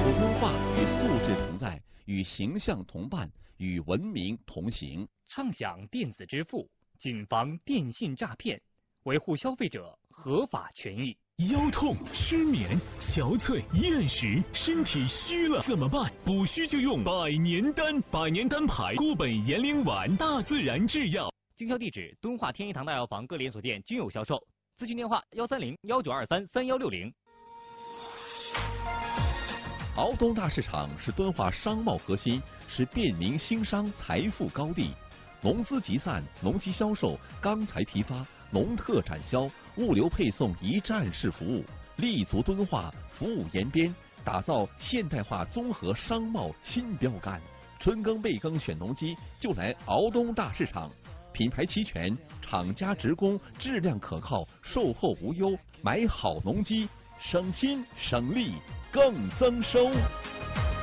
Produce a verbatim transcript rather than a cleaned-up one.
敦化与素质同在，与形象同伴，与文明同行。 畅享电子支付，谨防电信诈骗，维护消费者合法权益。 腰痛、失眠、憔悴、厌食，身体虚了怎么办？补虚就用百年丹，百年丹牌固本延龄丸，大自然制药。 经销地址：敦化天一堂大药房各连锁店均有销售。咨询电话：幺三零幺九二三三幺六零。 敖东大市场是敦化商贸核心，是便民兴商财富高地。农资集散、农机销售、钢材批发、农特产销、物流配送一站式服务，立足敦化，服务延边，打造现代化综合商贸新标杆。春耕备耕选农机，就来敖东大市场。品牌齐全，厂家直供，质量可靠，售后无忧。买好农机，省心省力更增收。